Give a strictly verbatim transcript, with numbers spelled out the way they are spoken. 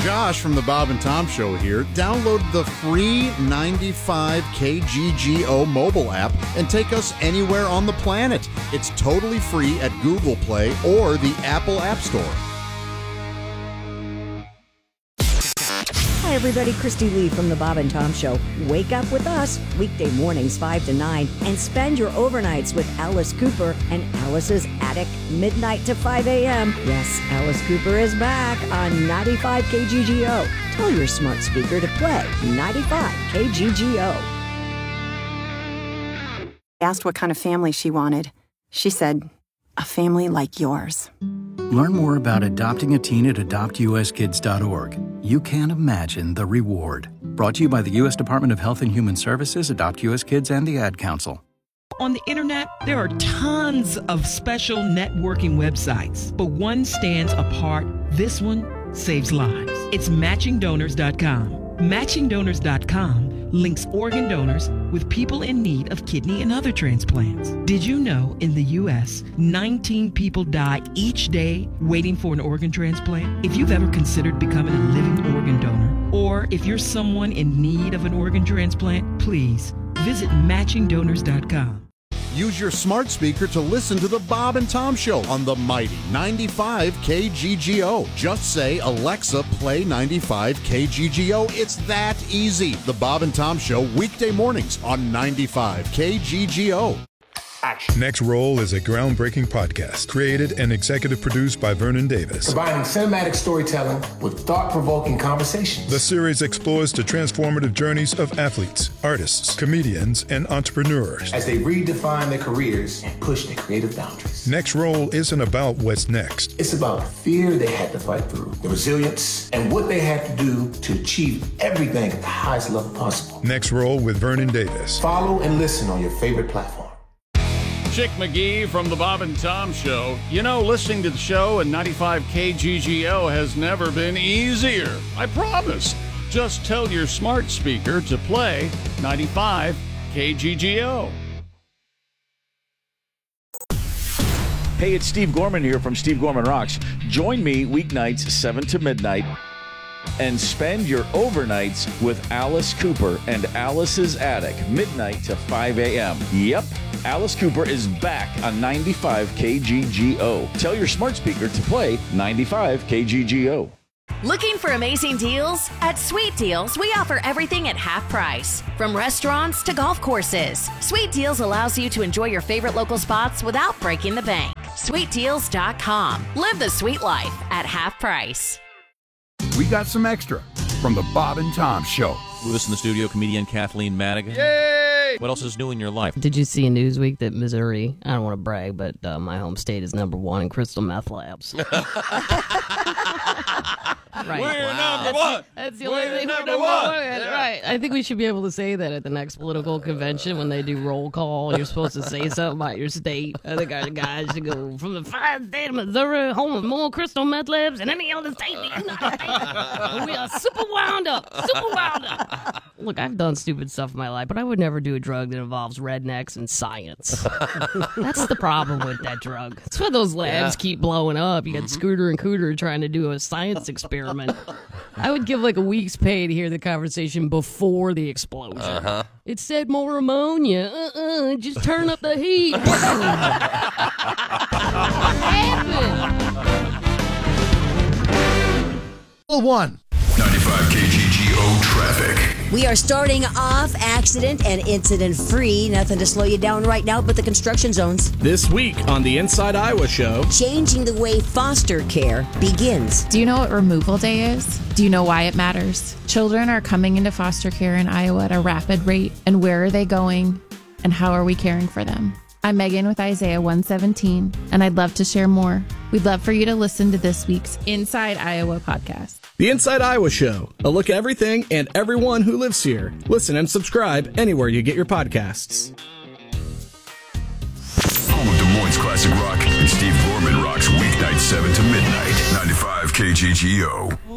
Josh from the Bob and Tom Show here. Download the free ninety-five K G G O mobile app and take us anywhere on the planet. It's totally free at Google Play or the Apple App Store. Hi, everybody. Christy Lee from the Bob and Tom Show. Wake up with us weekday mornings five to nine and spend your overnights with Alice Cooper and Alice's Attic, midnight to five a.m. Yes, Alice Cooper is back on ninety-five K G G O. Tell your smart speaker to play ninety-five K G G O. Asked what kind of family she wanted. She said, a family like yours. Learn more about adopting a teen at adopt u s kids dot org. You can't imagine the reward. Brought to you by the U S Department of Health and Human Services, Adopt U S Kids, and the Ad Council. On the internet, there are tons of special networking websites, but one stands apart. This one saves lives. It's matching donors dot com. matching donors dot com links organ donors with people in need of kidney and other transplants. Did you know in the U S, nineteen people die each day waiting for an organ transplant? If you've ever considered becoming a living organ donor, or if you're someone in need of an organ transplant, please visit matching donors dot com. Use your smart speaker to listen to the Bob and Tom Show on the mighty ninety-five K G G O. Just say, Alexa, play ninety-five K G G O. It's that easy. The Bob and Tom Show, weekday mornings on ninety-five K G G O. Action. Next Roll is a groundbreaking podcast created and executive produced by Vernon Davis. Combining cinematic storytelling with thought-provoking conversations. The series explores the transformative journeys of athletes, artists, comedians, and entrepreneurs as they redefine their careers and push their creative boundaries. Next Roll isn't about what's next. It's about the fear they had to fight through, the resilience, and what they had to do to achieve everything at the highest level possible. Next Roll with Vernon Davis. Follow and listen on your favorite platform. Chick McGee from the Bob and Tom Show. You know, listening to the show at ninety-five K G G O has never been easier. I promise. Just tell your smart speaker to play ninety-five K G G O. Hey, it's Steve Gorman here from Steve Gorman Rocks. Join me weeknights seven to midnight and spend your overnights with Alice Cooper and Alice's Attic, midnight to five a.m. Yep, Alice Cooper is back on ninety-five K G G O. Tell your smart speaker to play ninety-five K G G O. Looking for amazing deals? At Sweet Deals, we offer everything at half price. From restaurants to golf courses, Sweet Deals allows you to enjoy your favorite local spots without breaking the bank. sweet deals dot com. Live the sweet life at half price. We got some extra from the Bob and Tom Show. With us in the studio, comedian Kathleen Madigan. Yay! What else is new in your life? Did you see in Newsweek that Missouri, I don't want to brag, but uh, my home state is number one in crystal meth labs? Right. We're Wow. number one. That's the We're only thing number we're number one. one. Yeah. Right. I think we should be able to say that at the next political convention when they do roll call. You're supposed to say something about your state. I think our guys should go from the fine state of Missouri, home of more crystal meth labs than any other state in the United States. We are super wound up. Super wound up. Look, I've done stupid stuff in my life, but I would never do a drug that involves rednecks and science. That's the problem with that drug. That's why those labs Yeah. keep blowing up. You got Scooter and Cooter trying to do a science experiment. I would give like a week's pay to hear the conversation before the explosion. Uh-huh. It said more ammonia. Uh-uh, just turn up the heat. What happened? One. ninety-five K G G O traffic. We are starting off accident and incident free. Nothing to slow you down right now but the construction zones. This week on the Inside Iowa Show, changing the way foster care begins. Do you know what Removal Day is? Do you know why it matters? Children are coming into foster care in Iowa at a rapid rate. And where are they going? And how are we caring for them? I'm Megan with Isaiah one seventeen, and I'd love to share more. We'd love for you to listen to this week's Inside Iowa podcast. the Inside Iowa Show, a look at everything and everyone who lives here. Listen and subscribe anywhere you get your podcasts. Home of Des Moines Classic Rock and Steve Gorman Rocks weeknight seven to midnight, ninety-five K G G O.